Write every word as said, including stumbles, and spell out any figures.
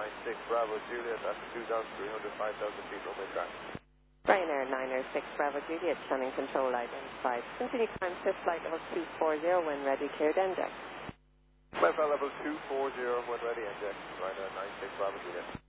nine six Bravo Juliet, that's two down, three hundred five thousand feet runway track. Ryanair nine oh six Bravo Juliet, Shannon control identified. Continue climb to flight level two four zero when ready, cleared index. Flight level two four zero when ready, index. Ryanair nine six Bravo Juliet.